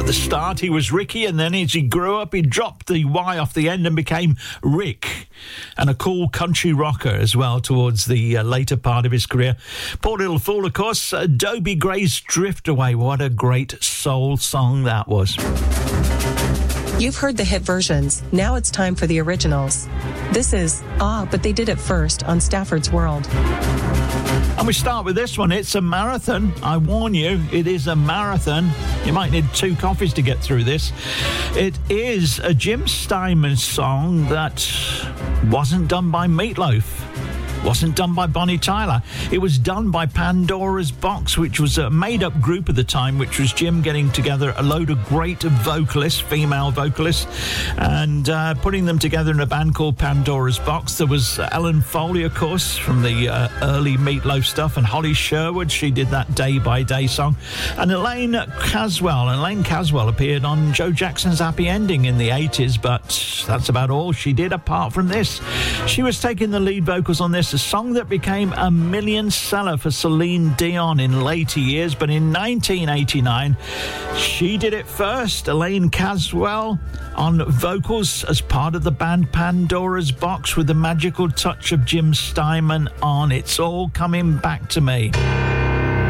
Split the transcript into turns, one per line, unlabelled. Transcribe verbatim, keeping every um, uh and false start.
the start, he was Ricky, and then as he grew up, he dropped the Y off the end and became Rick, and a cool country rocker as well towards the uh, later part of his career. Poor Little Fool, of course, uh, Dobie Gray's Drift Away. What a great soul song that was.
You've heard the hit versions. Now it's time for the originals. This is Ah, But They Did It First on Stafford's World.
And we start with this one. It's a marathon. I warn you, it is a marathon. You might need two coffees to get through this. It is a Jim Steinman song that wasn't done by Meatloaf. Wasn't done by Bonnie Tyler. It was done by Pandora's Box, which was a made-up group at the time, which was Jim getting together a load of great vocalists, female vocalists, and uh, putting them together in a band called Pandora's Box. There was Ellen Foley, of course, from the uh, early Meatloaf stuff, and Holly Sherwood. She did that Day by Day song. And Elaine Caswell. Elaine Caswell appeared on Joe Jackson's Happy Ending in the eighties, but that's about all she did apart from this. She was taking the lead vocals on this, a song that became a million seller for Celine Dion in later years, but in nineteen eighty-nine she did it first. Elaine Caswell on vocals as part of the band Pandora's Box with the magical touch of Jim Steinman on It's All Coming Back to Me.